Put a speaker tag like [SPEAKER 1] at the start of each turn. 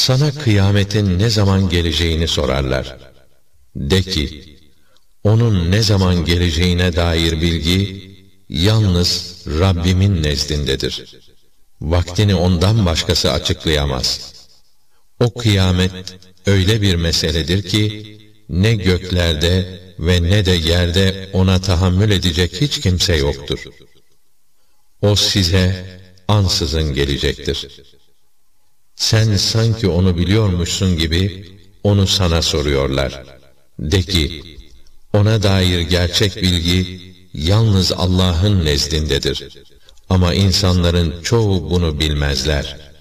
[SPEAKER 1] Sana kıyametin ne zaman geleceğini sorarlar. De ki, onun ne zaman geleceğine dair bilgi, yalnız Rabbimin nezdindedir. Vaktini ondan başkası açıklayamaz. O kıyamet öyle bir meseledir ki, ne göklerde ve ne de yerde ona tahammül edecek hiç kimse yoktur. O size ansızın gelecektir. Sen sanki onu biliyormuşsun gibi onu sana soruyorlar. De ki, ona dair gerçek bilgi yalnız Allah'ın nezdindedir. Ama insanların çoğu bunu bilmezler.